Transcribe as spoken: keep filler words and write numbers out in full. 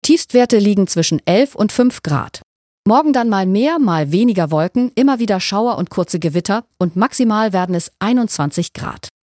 Tiefstwerte liegen zwischen elf und fünf Grad. Morgen dann mal mehr, mal weniger Wolken, immer wieder Schauer und kurze Gewitter und maximal werden es einundzwanzig Grad.